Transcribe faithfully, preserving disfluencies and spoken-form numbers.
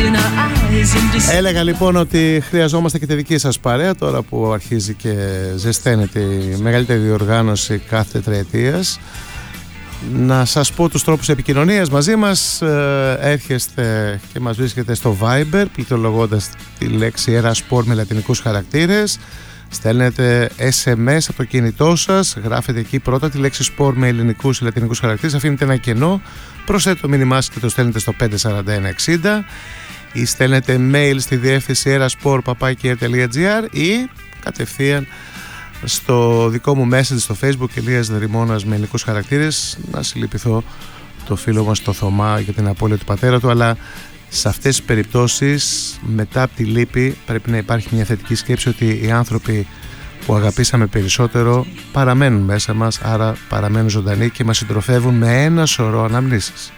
Έλεγα λοιπόν ότι χρειαζόμαστε και τη δική σας παρέα τώρα που αρχίζει και ζεσταίνεται η μεγαλύτερη διοργάνωση κάθε τριετίας. Να σας πω τους τρόπους επικοινωνίας μαζί μας. Έρχεστε και μας βρίσκετε στο Viber πληκτρολογώντας τη λέξη Erasport με λατινικούς χαρακτήρες. Στέλνετε ες εμ ες από το κινητό σας, γράφετε εκεί πρώτα τη λέξη sport με ελληνικούς ή λατινικούς χαρακτήρες, αφήνετε ένα κενό, προσθέτετε το μήνυμά σας και το στέλνετε στο πέντε σαράντα ένα εξήντα, ή στέλνετε mail στη διεύθυνση erasport παπάκι τελεία τζι άρ ή κατευθείαν στο δικό μου message στο Facebook Ηλίας Δρυμώνας με ελληνικούς χαρακτήρες. Να συλληπιθώ το φίλο μας το Θωμά για την απώλεια του πατέρα του, αλλά σε αυτές τις περιπτώσεις μετά από τη λύπη πρέπει να υπάρχει μια θετική σκέψη ότι οι άνθρωποι που αγαπήσαμε περισσότερο παραμένουν μέσα μας, άρα παραμένουν ζωντανοί και μας συντροφεύουν με ένα σωρό αναμνήσεις.